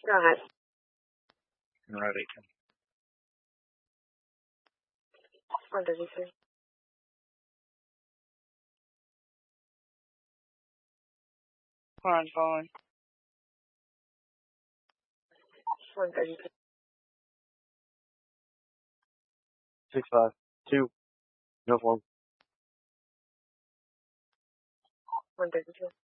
Go ahead. Ready. 133. 132. 652. No phone. 132.